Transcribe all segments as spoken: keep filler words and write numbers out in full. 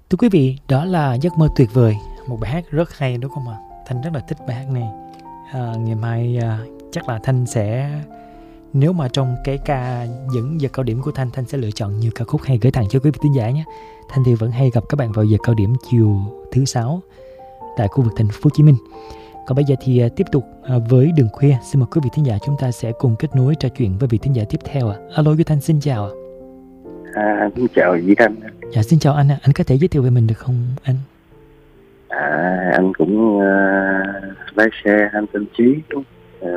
Thưa quý vị, đó là Giấc mơ tuyệt vời, một bài hát rất hay đúng không ạ? Thanh rất là thích bài hát này. À, ngày mai à, chắc là Thanh sẽ, nếu mà trong cái ca dẫn giờ cao điểm của Thanh, Thanh sẽ lựa chọn nhiều ca khúc hay gửi tặng cho quý vị thính giả nhé. Thanh thì vẫn hay gặp các bạn vào giờ cao điểm chiều thứ sáu tại khu vực thành phố Hồ Chí Minh. Còn bây giờ thì à, tiếp tục à, với Đường Khuya. Xin mời quý vị thính giả chúng ta sẽ cùng kết nối trò chuyện với vị thính giả tiếp theo ạ. À. Alo Duy Thanh, xin chào ạ. À, xin chào Duy Thanh. Dạ xin chào anh ạ. Anh có thể giới thiệu về mình được không anh? À, anh cũng uh, lái xe, anh tên Trí. Uh,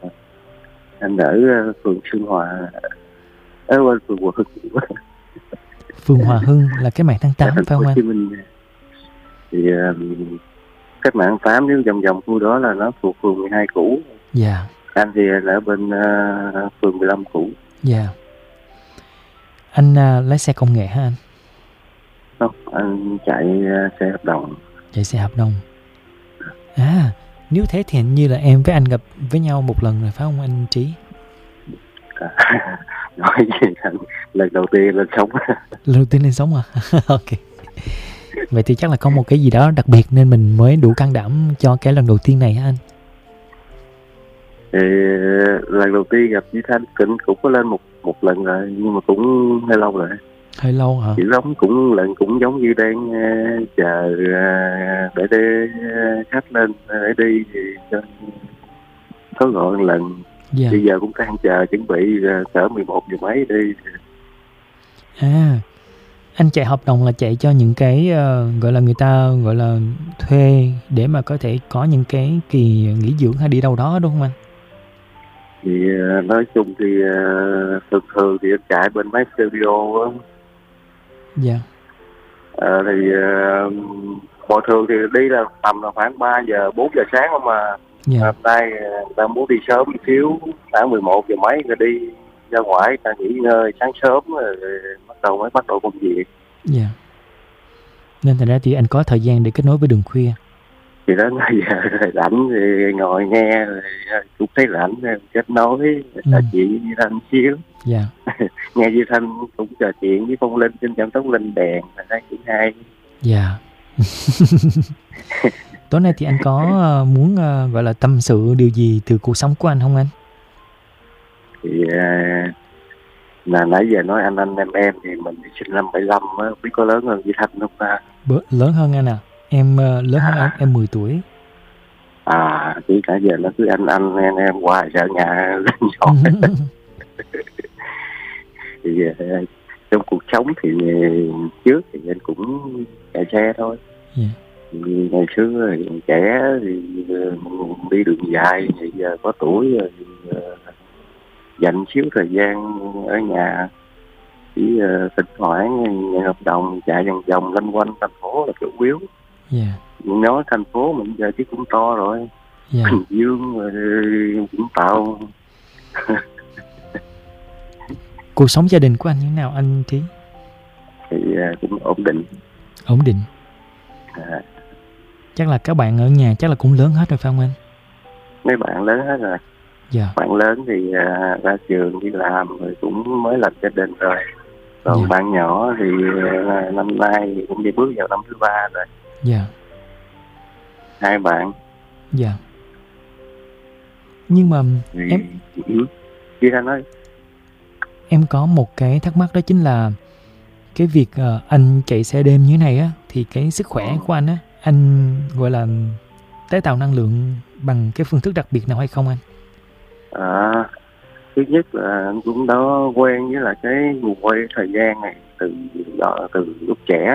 anh ở uh, phường Xuân Hòa, ở uh, phường Hòa Hưng. Phường Hòa Hưng là cái mạng tháng tám phải không anh? Minh. Thì uh, cách mạng tám nếu vòng vòng khu đó là nó thuộc phường mười hai cũ. Dạ. Anh thì ở bên uh, phường mười lăm cũ. Dạ. Anh uh, lái xe công nghệ hả anh? Không, anh chạy uh, xe hợp đồng. Chạy xe hợp đồng. À, nếu thế thì hình như là em với anh gặp với nhau một lần rồi phải không anh Trí? À, nói gì anh, lần đầu tiên lên sống. Lần đầu tiên lên sống à? Ok. Vậy thì chắc là có một cái gì đó đặc biệt nên mình mới đủ can đảm cho cái lần đầu tiên này hả anh? Thì lần đầu tiên gặp Duy Thanh cũng cũng có lên một một lần rồi, nhưng mà cũng hơi lâu rồi. Hơi lâu hả? Chỉ giống cũng lần cũng giống như đang uh, chờ uh, để đi uh, khách lên uh, để đi thì cho có gọi một lần. Dạ. Bây giờ cũng đang chờ chuẩn bị uh, cỡ mười một giờ mấy đi. À, anh chạy hợp đồng là chạy cho những cái uh, gọi là người ta gọi là thuê để mà có thể có những cái kỳ nghỉ dưỡng hay đi đâu đó đúng không anh? Thì uh, nói chung thì uh, thường thường thì anh chạy bên máy studio á. Dạ. Ờ, thì uh, bình thường thì đi là tầm là khoảng ba giờ bốn giờ sáng không mà. Dạ. Hôm nay người ta muốn đi sớm một xíu, khoảng mười một giờ mấy người đi ra ngoài, người ta nghỉ ngơi sáng sớm rồi bắt đầu mới bắt đầu công việc. Dạ. Nên thành ra thì anh có thời gian để kết nối với Đường Khuya. Thì đó bây giờ rảnh thì ngồi nghe rồi cũng thấy rảnh kết nối trò chuyện với Thanh xíu. Dạ. Nghe Duy Thanh cũng trò chuyện với Phong Linh trên Chăm Tóc Linh đèn là thấy cũng hay. Dạ. Tối nay thì anh có uh, muốn uh, gọi là tâm sự điều gì từ cuộc sống của anh không anh? Thì uh, là nãy giờ nói anh anh em em thì mình sinh năm bảy lăm á, biết có lớn hơn Duy Thanh không ta? Bữa, lớn hơn anh à? Em uh, lớn hơn à. em, em mười tuổi. À, chỉ cả giờ nó cứ anh anh em em hoài sợ nhà lên nhỏ. Thì uh, trong cuộc sống thì trước thì anh cũng chạy xe thôi. Yeah. Ngày xưa thì trẻ thì uh, đi đường dài, bây giờ có tuổi rồi thì uh, dành xíu thời gian ở nhà chỉ uh, thỉnh thoảng nhận hợp đồng chạy vòng vòng lanh quanh thành phố là chủ yếu. Yeah. Nói thành phố mình giờ chứ cũng to rồi. Yeah. Bình Dương rồi Vũng Tàu. Cuộc sống gia đình của anh như thế nào anh Trí? Thì uh, cũng ổn định. Ổn định. À. Chắc là các bạn ở nhà chắc là cũng lớn hết rồi phải không anh? Mấy bạn lớn hết rồi. Dạ. Bạn lớn thì uh, ra trường đi làm rồi cũng mới lập gia đình rồi. Còn dạ. Bạn nhỏ thì uh, năm nay cũng đi bước vào năm thứ ba rồi. Dạ. Hai bạn. Dạ. Nhưng mà thì, em Chị Thanh ơi, em có một cái thắc mắc đó chính là cái việc uh, anh chạy xe đêm như thế này á, thì cái sức khỏe của anh á, anh gọi là tái tạo năng lượng bằng cái phương thức đặc biệt nào hay không anh? À, thứ nhất là anh cũng đã quen với là cái nguồn quay thời gian này từ đó, từ lúc trẻ